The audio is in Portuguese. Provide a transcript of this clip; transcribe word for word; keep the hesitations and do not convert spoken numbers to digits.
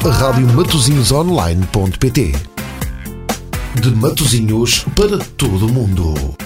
rádio matosinhos online ponto pt. De Matosinhos para todo o mundo.